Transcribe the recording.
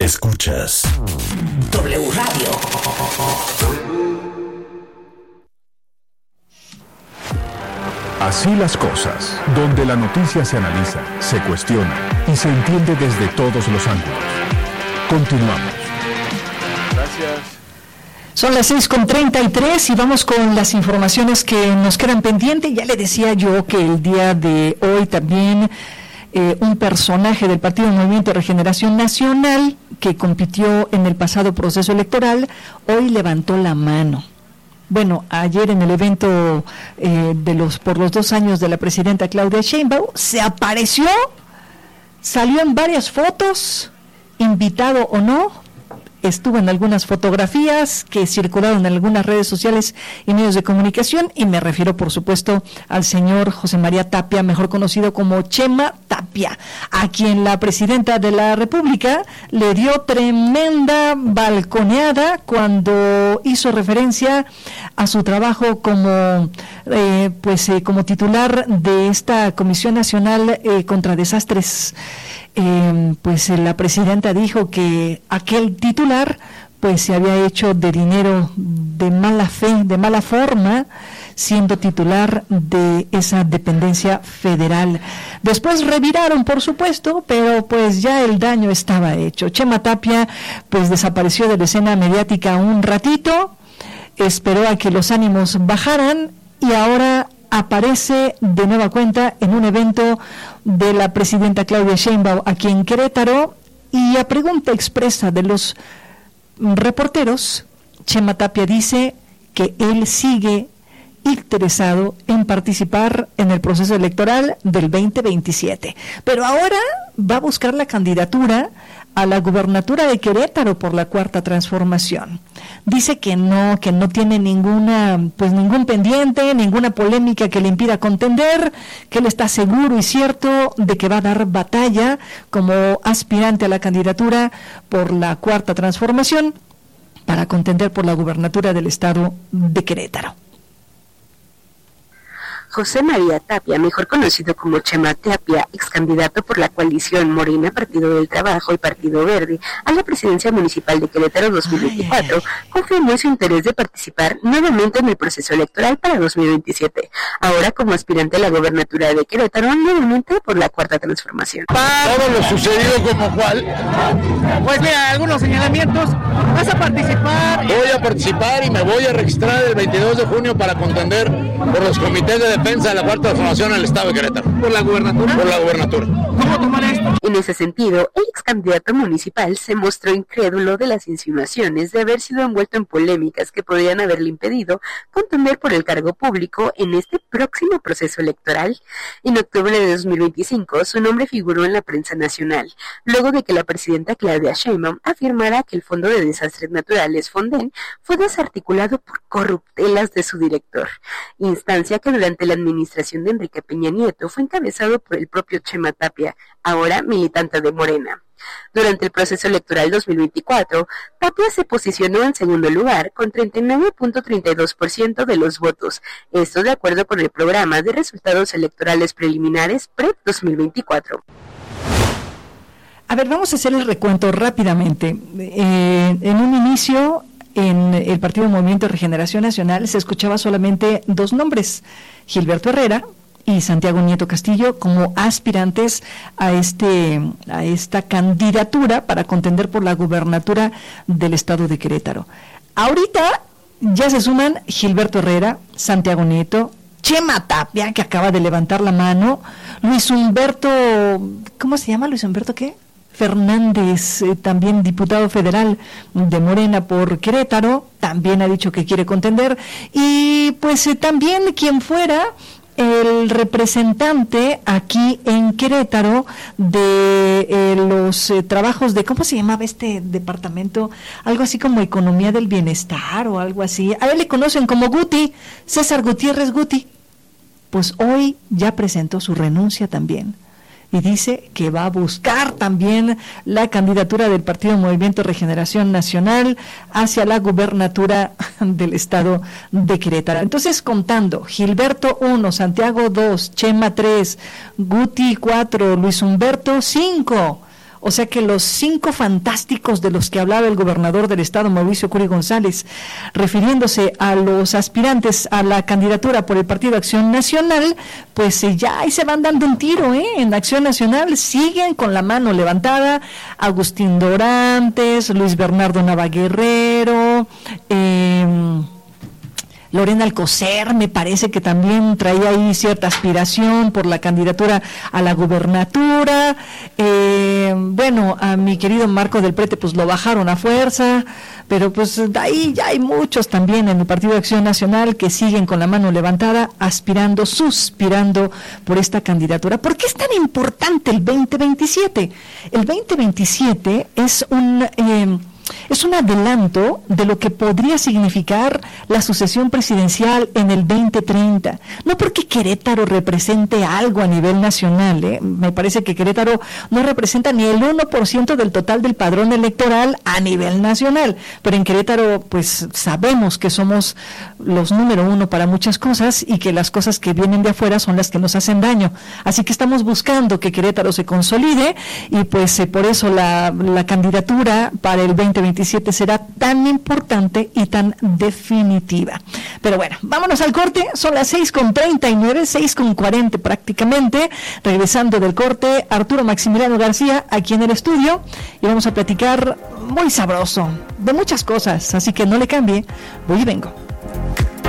Escuchas W Radio. Así las cosas, donde la noticia se analiza, se cuestiona y se entiende desde todos los ángulos. Continuamos. Gracias. Son las 6:33 y vamos con las informaciones que nos quedan pendientes. Ya le decía yo que el día de hoy también un personaje del Partido Movimiento de Regeneración Nacional que compitió en el pasado proceso electoral, hoy levantó la mano. Bueno, ayer en el evento por los 2 años de la presidenta Claudia Sheinbaum, se apareció, salió en varias fotos, invitado o no, estuvo en algunas fotografías que circularon en algunas redes sociales y medios de comunicación, y me refiero, por supuesto, al señor José María Tapia, mejor conocido como Chema Tapia, a quien la presidenta de la República le dio tremenda balconeada cuando hizo referencia a su trabajo como titular de esta Comisión Nacional contra Desastres. La presidenta dijo que aquel titular se había hecho de dinero de mala fe, de mala forma, siendo titular de esa dependencia federal. Después reviraron, por supuesto, pero ya el daño estaba hecho. Chema Tapia desapareció de la escena mediática un ratito, esperó a que los ánimos bajaran y ahora aparece de nueva cuenta en un evento de la presidenta Claudia Sheinbaum aquí en Querétaro, y a pregunta expresa de los reporteros, Chema Tapia dice que él sigue interesado en participar en el proceso electoral del 2027, pero ahora va a buscar la candidatura a la gubernatura de Querétaro por la Cuarta Transformación. Dice que no tiene ningún pendiente, ninguna polémica que le impida contender, que él está seguro y cierto de que va a dar batalla como aspirante a la candidatura por la Cuarta Transformación para contender por la gubernatura del estado de Querétaro. José María Tapia, mejor conocido como Chema Tapia, ex candidato por la coalición Morena, Partido del Trabajo y Partido Verde a la presidencia municipal de Querétaro 2024, confirmó su interés de participar nuevamente en el proceso electoral para 2027, ahora como aspirante a la gobernatura de Querétaro, nuevamente por la Cuarta Transformación. Todo lo sucedido como cual. Pues mira, algunos señalamientos. ¿Vas a participar? Voy a participar y me voy a registrar el 22 de junio para contender por los comités de defensa de la Cuarta Transformación en el estado de Querétaro. ¿Por la gubernatura? Por la gubernatura. ¿Cómo tomar esto? En ese sentido, el ex candidato municipal se mostró incrédulo de las insinuaciones de haber sido envuelto en polémicas que podrían haberle impedido contender por el cargo público en este próximo proceso electoral. En octubre de 2025, su nombre figuró en la prensa nacional, luego de que la presidenta Claudia Sheinbaum afirmara que el Fondo de Desastres Naturales, Fonden, fue desarticulado por corruptelas de su director, instancia que durante la administración de Enrique Peña Nieto fue encabezado por el propio Chema Tapia, ahora militante de Morena. Durante el proceso electoral 2024, Tapia se posicionó en segundo lugar con 39.32% de los votos, esto de acuerdo con el programa de resultados electorales preliminares pre-2024. A ver, vamos a hacer el recuento rápidamente. En un inicio, en el Partido Movimiento de Regeneración Nacional se escuchaba solamente 2 nombres, Gilberto Herrera y Santiago Nieto Castillo, como aspirantes a esta candidatura para contender por la gubernatura del estado de Querétaro. Ahorita ya se suman Gilberto Herrera, Santiago Nieto, Chema Tapia, que acaba de levantar la mano, Luis Humberto, ¿cómo se llama? Luis Humberto, ¿qué? Fernández, también diputado federal de Morena por Querétaro, también ha dicho que quiere contender, y también quien fuera el representante aquí en Querétaro de los trabajos de, ¿cómo se llamaba este departamento? Algo así como Economía del Bienestar o algo así. A él le conocen como Guti, César Gutiérrez Guti. Pues hoy ya presentó su renuncia también. Y dice que va a buscar también la candidatura del Partido Movimiento Regeneración Nacional hacia la gubernatura del estado de Querétaro. Entonces, contando, Gilberto 1, Santiago 2, Chema 3, Guti 4, Luis Humberto 5. O sea que los 5 fantásticos de los que hablaba el gobernador del estado, Mauricio Curi González, refiriéndose a los aspirantes a la candidatura por el Partido Acción Nacional, pues ya ahí se van dando un tiro, en Acción Nacional siguen con la mano levantada: Agustín Dorantes, Luis Bernardo Navaguerrero, Lorena Alcocer, me parece que también traía ahí cierta aspiración por la candidatura a la gubernatura. Bueno, a mi querido Marco del Prete pues lo bajaron a fuerza, pero pues ahí ya hay muchos también en el Partido de Acción Nacional que siguen con la mano levantada, aspirando, suspirando por esta candidatura. ¿Por qué es tan importante el 2027? El 2027 es un adelanto de lo que podría significar la sucesión presidencial en el 2030. No porque Querétaro represente algo a nivel nacional, me parece que Querétaro no representa ni el 1% del total del padrón electoral a nivel nacional, pero en Querétaro pues sabemos que somos los número 1 para muchas cosas y que las cosas que vienen de afuera son las que nos hacen daño. Así que estamos buscando que Querétaro se consolide y pues por eso la candidatura para el 2027 será tan importante y tan definitiva. Pero bueno, vámonos al corte, son las 6:39, 6:40 prácticamente. Regresando del corte, Arturo Maximiliano García aquí en el estudio y vamos a platicar muy sabroso de muchas cosas, así que no le cambie, voy y vengo.